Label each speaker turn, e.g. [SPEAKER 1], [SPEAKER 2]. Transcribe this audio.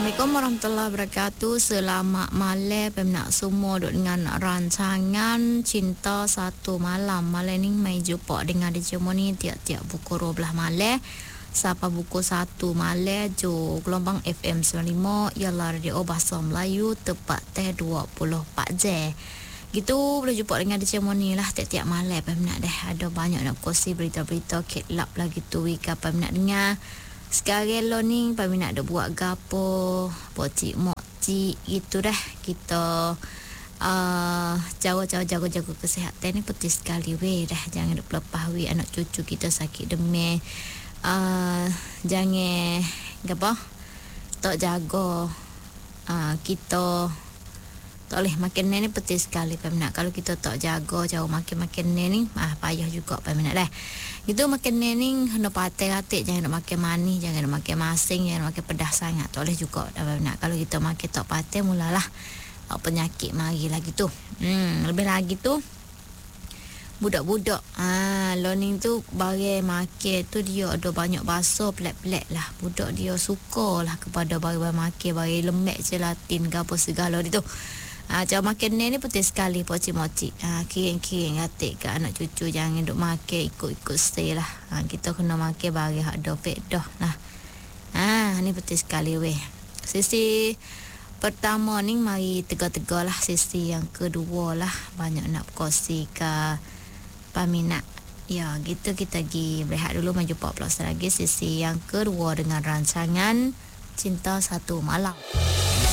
[SPEAKER 1] Assalamualaikum warahmatullahi wabarakatuh. Selamat malam peminat semua duk dengan rancangan Cinta Satu Malam. Malam ni mai jumpa dengan DJ Moni tiap-tiap pukul 12 malam sampai pukul 1 malam jo gelombang FM 95 ialah radio bahasa Melayu tepat teh 24 jam. Gitu boleh jumpa dengan DJ Moni lah tiap-tiap malam peminat dah. Ada banyak nak kongsi berita-berita kelap lagi tu wika peminat dengar. Sekarang lo ni peminat dah buat gapo pocik-mocik gitu dah. Kita jaga kesihatan ni penting sekali weh dah. Jangan duk lepas weh anak cucu kita sakit demam. Jangan gapo tak jaga kita tak boleh makan ni penting sekali peminat. Kalau kita tak jaga jauh makan ni payah juga peminat dah. Itu makan ni kena patih-patih, jangan nak makan manis, jangan nak makan masing, jangan nak makan pedas sangat. Tak boleh juga peminat. Kalau kita makan tak patih mulalah penyakit mari lagi tu. Lebih lagi tu budak-budak lo ni tu barang makan tu dia ada banyak bahasa pelik-pelik lah. Budak dia sukalah kepada barang makan, barang lemak gelatin ke apa segala dia tu. Cara makan ni penting sekali pocik-mocik. Kiring-kiring atik ke anak cucu jangan duk makan ikut-ikut stay lah. Kita kena makan barang hak ada faedah lah. Ni penting sekali weh. Sisi pertama ni mari tega-tega lah. Sisi yang kedua lah banyak nak kongsi ke peminat. Ya gitu kita pergi berehat dulu maju 14 lagi sisi yang kedua dengan rancangan Cinta Satu Malam.